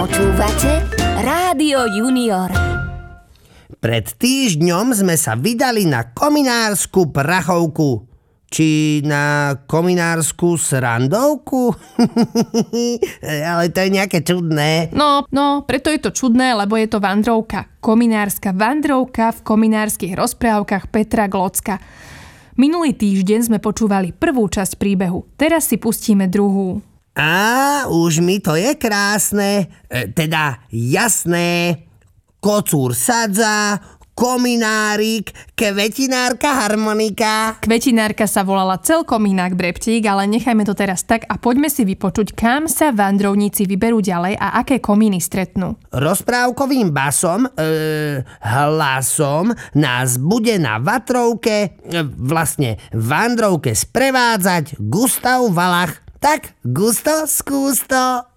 Počúvate Rádio Junior. Pred týždňom sme sa vydali na kominársku prachovku. Či na kominársku srandovku? Ale to je nejaké čudné. No, preto je to čudné, lebo je to vandrovka. Kominárska vandrovka v kominárskych rozprávkach Petra Glocka. Minulý týždeň sme počúvali prvú časť príbehu. Teraz si pustíme druhú. Už mi to je krásne. Teda jasné. Kocúr sadza, kominárik, kvetinárka harmonika. Kvetinárka sa volala celkom inak, Breptík, ale nechajme to teraz tak a poďme si vypočuť, kam sa vandrovníci vyberú ďalej a aké komíny stretnú. Rozprávkovým basom, hlasom nás bude na vatrovke, vandrovke sprevádzať Gustav Valach. Tak, Gusto, skús to.